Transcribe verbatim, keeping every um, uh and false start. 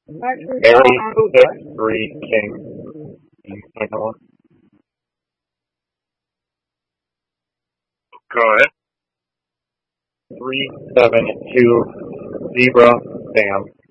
Mary six three King. Go ahead. Three seven two Zebra Sam.